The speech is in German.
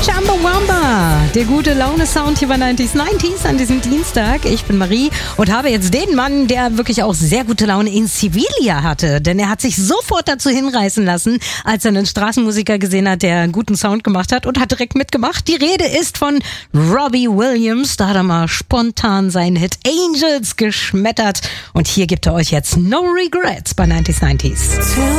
Chumbawamba, der gute Laune-Sound hier bei 90s an diesem Dienstag. Ich bin Marie und habe jetzt den Mann, der wirklich auch sehr gute Laune in Sevilla hatte. Denn er hat sich sofort dazu hinreißen lassen, als er einen Straßenmusiker gesehen hat, der einen guten Sound gemacht hat und hat direkt mitgemacht. Die Rede ist von Robbie Williams. Da hat er mal spontan seinen Hit Angels geschmettert. Und hier gibt er euch jetzt No Regrets bei 90s.